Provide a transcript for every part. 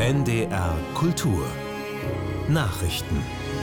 NDR Kultur Nachrichten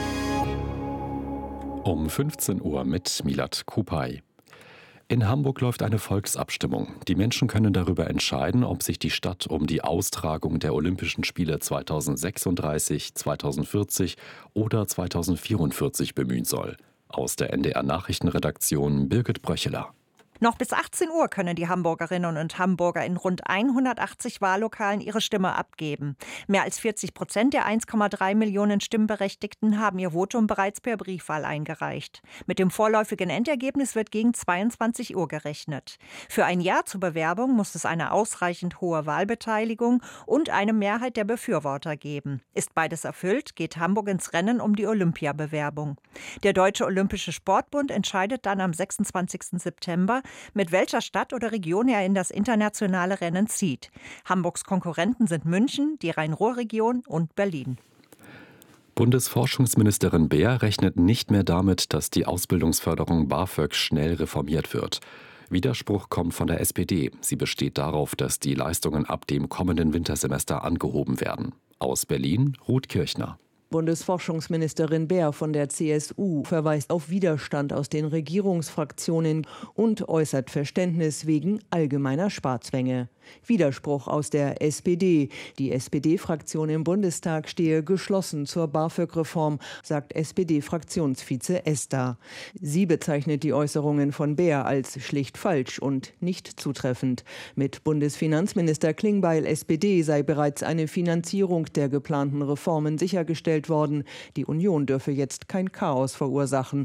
Um 15 Uhr mit Milad Kupay. In Hamburg läuft eine Volksabstimmung. Die Menschen können darüber entscheiden, ob sich die Stadt um die Austragung der Olympischen Spiele 2036, 2040 oder 2044 bemühen soll. Aus der NDR Nachrichtenredaktion Birgit Bröcheler. Noch bis 18 Uhr können die Hamburgerinnen und Hamburger in rund 180 Wahllokalen ihre Stimme abgeben. Mehr als 40% der 1,3 Millionen Stimmberechtigten haben ihr Votum bereits per Briefwahl eingereicht. Mit dem vorläufigen Endergebnis wird gegen 22 Uhr gerechnet. Für ein Ja zur Bewerbung muss es eine ausreichend hohe Wahlbeteiligung und eine Mehrheit der Befürworter geben. Ist beides erfüllt, geht Hamburg ins Rennen um die Olympiabewerbung. Der Deutsche Olympische Sportbund entscheidet dann am 26. September, mit welcher Stadt oder Region er in das internationale Rennen zieht. Hamburgs Konkurrenten sind München, die Rhein-Ruhr-Region und Berlin. Bundesforschungsministerin Beer rechnet nicht mehr damit, dass die Ausbildungsförderung BAföG schnell reformiert wird. Widerspruch kommt von der SPD. Sie besteht darauf, dass die Leistungen ab dem kommenden Wintersemester angehoben werden. Aus Berlin, Ruth Kirchner. Bundesforschungsministerin Beer von der CSU verweist auf Widerstand aus den Regierungsfraktionen und äußert Verständnis wegen allgemeiner Sparzwänge. Widerspruch aus der SPD. Die SPD-Fraktion im Bundestag stehe geschlossen zur BAföG-Reform, sagt SPD-Fraktionsvize Ester. Sie bezeichnet die Äußerungen von Beer als schlicht falsch und nicht zutreffend. Mit Bundesfinanzminister Klingbeil SPD sei bereits eine Finanzierung der geplanten Reformen sichergestellt worden. Die Union dürfe jetzt kein Chaos verursachen.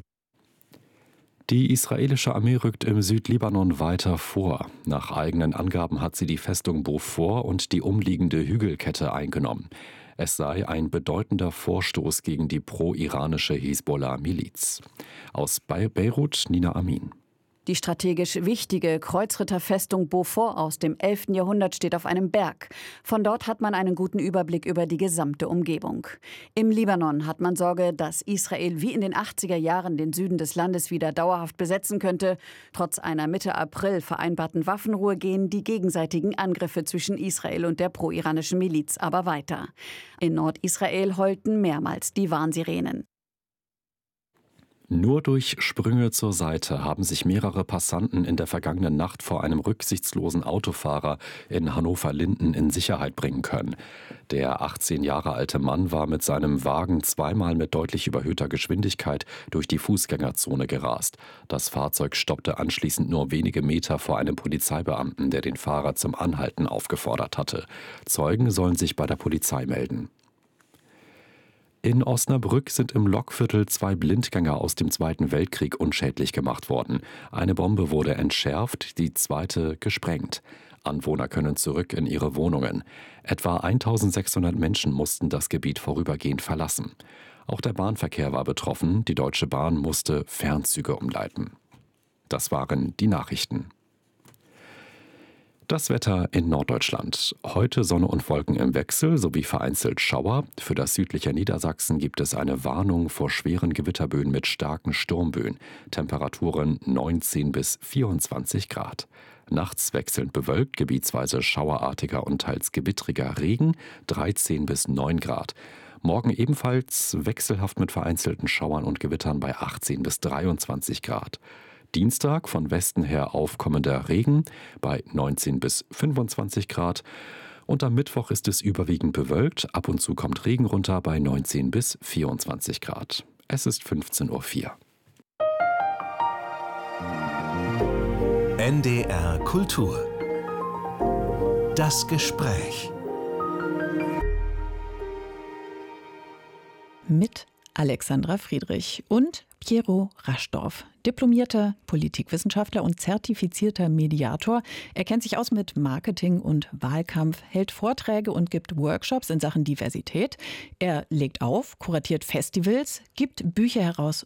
Die israelische Armee rückt im Südlibanon weiter vor. Nach eigenen Angaben hat sie die Festung Beaufort und die umliegende Hügelkette eingenommen. Es sei ein bedeutender Vorstoß gegen die pro-iranische Hisbollah-Miliz. Aus Beirut, Nina Amin. Die strategisch wichtige Kreuzritterfestung Beaufort aus dem 11. Jahrhundert steht auf einem Berg. Von dort hat man einen guten Überblick über die gesamte Umgebung. Im Libanon hat man Sorge, dass Israel wie in den 80er Jahren den Süden des Landes wieder dauerhaft besetzen könnte. Trotz einer Mitte April vereinbarten Waffenruhe gehen die gegenseitigen Angriffe zwischen Israel und der pro-iranischen Miliz aber weiter. In Nordisrael heulten mehrmals die Warnsirenen. Nur durch Sprünge zur Seite haben sich mehrere Passanten in der vergangenen Nacht vor einem rücksichtslosen Autofahrer in Hannover-Linden in Sicherheit bringen können. Der 18 Jahre alte Mann war mit seinem Wagen zweimal mit deutlich überhöhter Geschwindigkeit durch die Fußgängerzone gerast. Das Fahrzeug stoppte anschließend nur wenige Meter vor einem Polizeibeamten, der den Fahrer zum Anhalten aufgefordert hatte. Zeugen sollen sich bei der Polizei melden. In Osnabrück sind im Lokviertel 2 Blindgänger aus dem Zweiten Weltkrieg unschädlich gemacht worden. Eine Bombe wurde entschärft, die zweite gesprengt. Anwohner können zurück in ihre Wohnungen. Etwa 1600 Menschen mussten das Gebiet vorübergehend verlassen. Auch der Bahnverkehr war betroffen. Die Deutsche Bahn musste Fernzüge umleiten. Das waren die Nachrichten. Das Wetter in Norddeutschland. Heute Sonne und Wolken im Wechsel sowie vereinzelt Schauer. Für das südliche Niedersachsen gibt es eine Warnung vor schweren Gewitterböen mit starken Sturmböen. Temperaturen 19 bis 24 Grad. Nachts wechselnd bewölkt, gebietsweise schauerartiger und teils gewittriger Regen, 13 bis 9 Grad. Morgen ebenfalls wechselhaft mit vereinzelten Schauern und Gewittern bei 18 bis 23 Grad. Dienstag von Westen her aufkommender Regen bei 19 bis 25 Grad. Und am Mittwoch ist es überwiegend bewölkt. Ab und zu kommt Regen runter bei 19 bis 24 Grad. Es ist 15:04 Uhr. NDR Kultur Das Gespräch mit Alexandra Friedrich und Piero Raschdorf, diplomierter Politikwissenschaftler und zertifizierter Mediator. Er kennt sich aus mit Marketing und Wahlkampf, hält Vorträge und gibt Workshops in Sachen Diversität. Er legt auf, kuratiert Festivals, gibt Bücher heraus